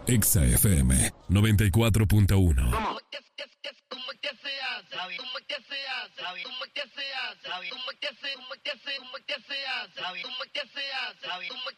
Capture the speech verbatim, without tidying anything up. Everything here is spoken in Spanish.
Exa F M noventa y cuatro punto uno. ¿Cómo es que se hace? ¿Cómo es que se hace? ¿Cómo es que se hace? ¿Cómo es que se hace? ¿Cómo es que se hace? ¿Cómo es que se hace? ¿Cómo es que se hace? ¿Cómo es que se hace?